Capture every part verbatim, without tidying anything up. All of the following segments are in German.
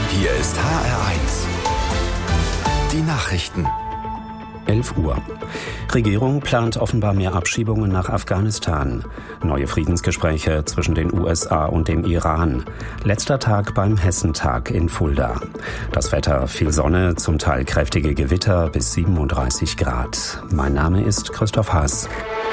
Hier ist H R eins. Die Nachrichten. elf Uhr. Regierung plant offenbar mehr Abschiebungen nach Afghanistan. Neue Friedensgespräche zwischen den U S A und dem Iran. Letzter Tag beim Hessentag in Fulda. Das Wetter: viel Sonne, zum Teil kräftige Gewitter bis siebenunddreißig Grad. Mein Name ist Christoph Haas.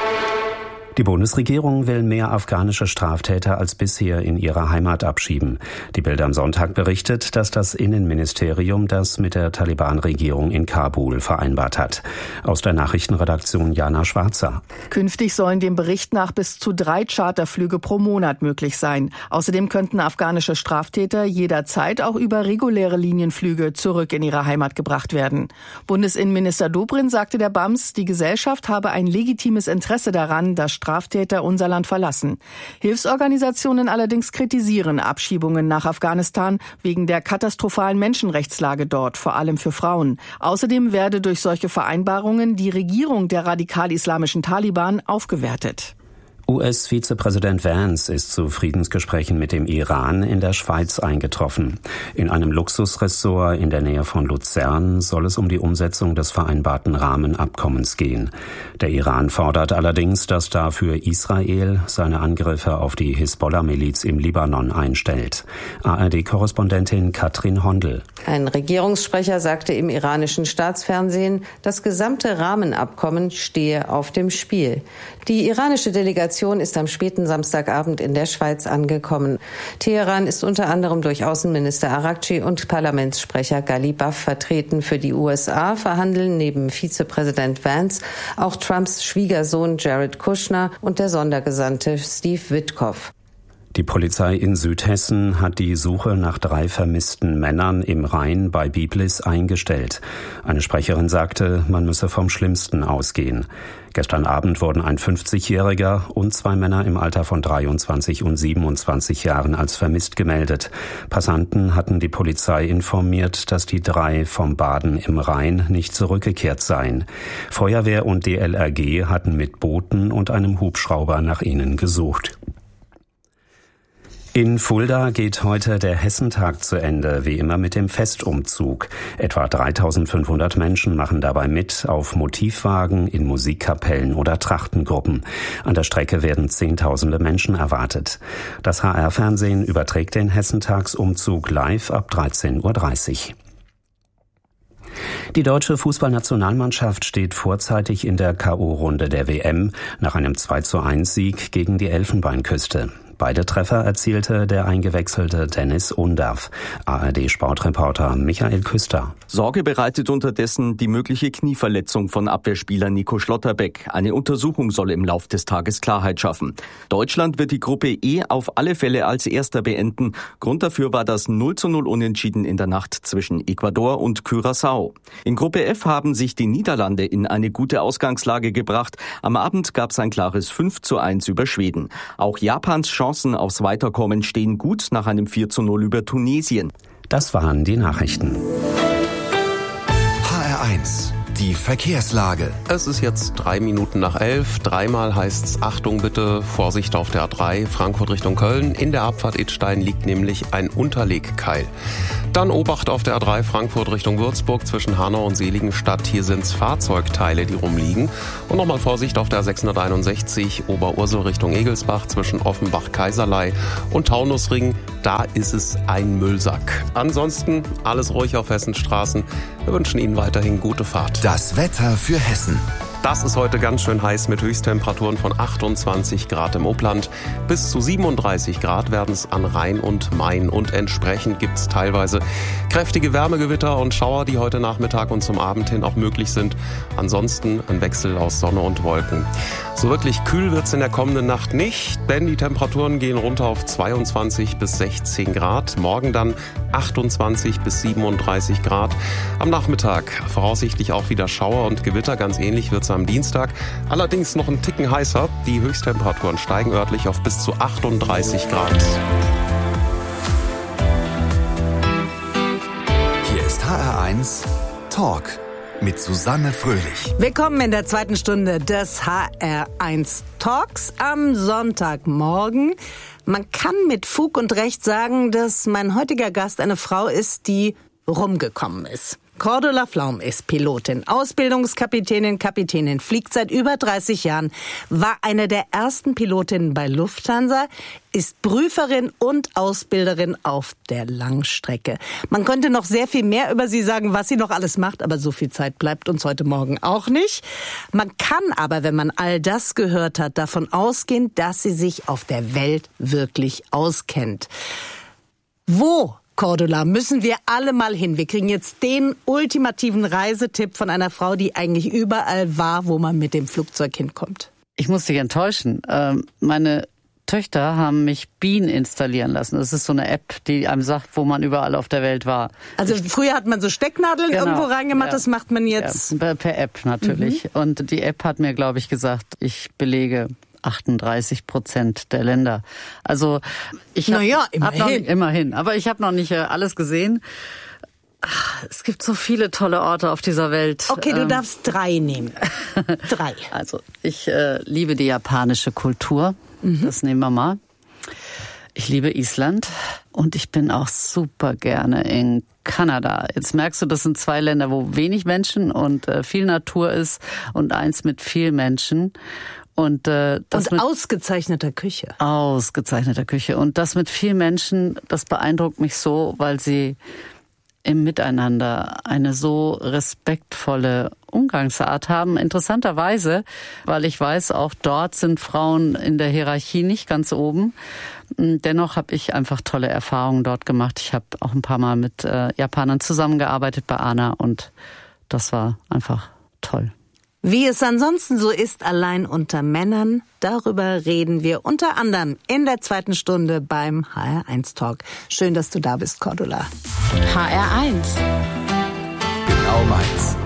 Die Bundesregierung will mehr afghanische Straftäter als bisher in ihre Heimat abschieben. Die Bild am Sonntag berichtet, dass das Innenministerium das mit der Taliban-Regierung in Kabul vereinbart hat. Aus der Nachrichtenredaktion Jana Schwarzer. Künftig sollen dem Bericht nach bis zu drei Charterflüge pro Monat möglich sein. Außerdem könnten afghanische Straftäter jederzeit auch über reguläre Linienflüge zurück in ihre Heimat gebracht werden. Bundesinnenminister Dobrindt sagte der B A M S, die Gesellschaft habe ein legitimes Interesse daran, dass Straftäter unser Land verlassen. Hilfsorganisationen allerdings kritisieren Abschiebungen nach Afghanistan wegen der katastrophalen Menschenrechtslage dort, vor allem für Frauen. Außerdem werde durch solche Vereinbarungen die Regierung der radikal-islamischen Taliban aufgewertet. U S-Vizepräsident Vance ist zu Friedensgesprächen mit dem Iran in der Schweiz eingetroffen. In einem Luxusressort in der Nähe von Luzern soll es um die Umsetzung des vereinbarten Rahmenabkommens gehen. Der Iran fordert allerdings, dass dafür Israel seine Angriffe auf die Hisbollah-Miliz im Libanon einstellt. A R D-Korrespondentin Katrin Hondel. Ein Regierungssprecher sagte im iranischen Staatsfernsehen, das gesamte Rahmenabkommen stehe auf dem Spiel. Die iranische Delegation ist am späten Samstagabend in der Schweiz angekommen. Teheran ist unter anderem durch Außenminister Araghchi und Parlamentssprecher Ghalibaf vertreten. Für die U S A verhandeln neben Vizepräsident Vance auch Trumps Schwiegersohn Jared Kushner und der Sondergesandte Steve Witkoff. Die Polizei in Südhessen hat die Suche nach drei vermissten Männern im Rhein bei Biblis eingestellt. Eine Sprecherin sagte, man müsse vom Schlimmsten ausgehen. Gestern Abend wurden ein fünfzigjähriger und zwei Männer im Alter von dreiundzwanzig und siebenundzwanzig Jahren als vermisst gemeldet. Passanten hatten die Polizei informiert, dass die drei vom Baden im Rhein nicht zurückgekehrt seien. Feuerwehr und D L R G hatten mit Booten und einem Hubschrauber nach ihnen gesucht. In Fulda geht heute der Hessentag zu Ende, wie immer mit dem Festumzug. Etwa dreitausendfünfhundert Menschen machen dabei mit, auf Motivwagen, in Musikkapellen oder Trachtengruppen. An der Strecke werden Zehntausende Menschen erwartet. Das H R-Fernsehen überträgt den Hessentagsumzug live ab dreizehn Uhr dreißig. Die deutsche Fußballnationalmannschaft steht vorzeitig in der K O-Runde der W M nach einem zwei zu eins Sieg gegen die Elfenbeinküste. Beide Treffer erzielte der eingewechselte Dennis Undav. A R D-Sportreporter Michael Küster. Sorge bereitet unterdessen die mögliche Knieverletzung von Abwehrspieler Nico Schlotterbeck. Eine Untersuchung soll im Lauf des Tages Klarheit schaffen. Deutschland wird die Gruppe E auf alle Fälle als Erster beenden. Grund dafür war das null zu null Unentschieden in der Nacht zwischen Ecuador und Curaçao. In Gruppe F haben sich die Niederlande in eine gute Ausgangslage gebracht. Am Abend gab es ein klares fünf zu eins über Schweden. Auch Japans Chancen aufs Weiterkommen stehen gut nach einem vier zu null über Tunesien. Das waren die Nachrichten. H R eins. Die Verkehrslage. Es ist jetzt drei Minuten nach elf. Dreimal heißt's Achtung bitte, Vorsicht auf der A drei, Frankfurt Richtung Köln. In der Abfahrt Idstein liegt nämlich ein Unterlegkeil. Dann Obacht auf der A drei, Frankfurt Richtung Würzburg zwischen Hanau und Seligenstadt. Hier sind's Fahrzeugteile, die rumliegen. Und nochmal Vorsicht auf der A sechshunderteinundsechzig, Oberursel Richtung Egelsbach zwischen Offenbach-Kaiserlei und Taunusring. Da ist es ein Müllsack. Ansonsten alles ruhig auf Hessens Straßen. Wir wünschen Ihnen weiterhin gute Fahrt. Das Wetter für Hessen. Das ist heute ganz schön heiß mit Höchsttemperaturen von achtundzwanzig Grad im Upland. Bis zu siebenunddreißig Grad werden es an Rhein und Main. Und entsprechend gibt es teilweise kräftige Wärmegewitter und Schauer, die heute Nachmittag und zum Abend hin auch möglich sind. Ansonsten ein Wechsel aus Sonne und Wolken. So wirklich kühl wird es in der kommenden Nacht nicht, denn die Temperaturen gehen runter auf zweiundzwanzig bis sechzehn Grad. Morgen dann achtundzwanzig bis siebenunddreißig Grad. Am Nachmittag voraussichtlich auch wieder Schauer und Gewitter. Ganz ähnlich wird es am Dienstag. Allerdings noch ein Ticken heißer. Die Höchsttemperaturen steigen örtlich auf bis zu achtunddreißig Grad. Hier ist H R eins Talk. mit Susanne Fröhlich. Willkommen in der zweiten Stunde des H R eins Talks am Sonntagmorgen. Man kann mit Fug und Recht sagen, dass mein heutiger Gast eine Frau ist, die rumgekommen ist. Cordula Flaum ist Pilotin, Ausbildungskapitänin, Kapitänin, fliegt seit über dreißig Jahren, war eine der ersten Pilotinnen bei Lufthansa, ist Prüferin und Ausbilderin auf der Langstrecke. Man könnte noch sehr viel mehr über sie sagen, was sie noch alles macht, aber so viel Zeit bleibt uns heute Morgen auch nicht. Man kann aber, wenn man all das gehört hat, davon ausgehen, dass sie sich auf der Welt wirklich auskennt. Wo, Cordula, müssen wir alle mal hin? Wir kriegen jetzt den ultimativen Reisetipp von einer Frau, die eigentlich überall war, wo man mit dem Flugzeug hinkommt. Ich muss dich enttäuschen. Meine Töchter haben mich Bean installieren lassen. Das ist so eine App, die einem sagt, wo man überall auf der Welt war. Also früher hat man so Stecknadeln genau. irgendwo reingemacht, ja. Das macht man jetzt? Ja, per App natürlich. Mhm. Und die App hat mir, glaube ich, gesagt, ich belege achtunddreißig Prozent der Länder. Also ich habe naja, hab noch immerhin, aber ich habe noch nicht äh, alles gesehen. Ach, es gibt so viele tolle Orte auf dieser Welt. Okay, du ähm, darfst drei nehmen. Drei. Also ich äh, liebe die japanische Kultur. Mhm. Das nehmen wir mal. Ich liebe Island und ich bin auch super gerne in Kanada. Jetzt merkst du, das sind zwei Länder, wo wenig Menschen und äh, viel Natur ist und eins mit viel Menschen. Und, äh, das und mit ausgezeichneter Küche. Ausgezeichneter Küche. Und das mit vielen Menschen, das beeindruckt mich so, weil sie im Miteinander eine so respektvolle Umgangsart haben. Interessanterweise, weil ich weiß, auch dort sind Frauen in der Hierarchie nicht ganz oben. Dennoch habe ich einfach tolle Erfahrungen dort gemacht. Ich habe auch ein paar Mal mit äh, Japanern zusammengearbeitet bei A N A und das war einfach toll. Wie es ansonsten so ist, allein unter Männern, darüber reden wir unter anderem in der zweiten Stunde beim H R eins Talk. Schön, dass du da bist, Cordula. H R eins. Genau meins.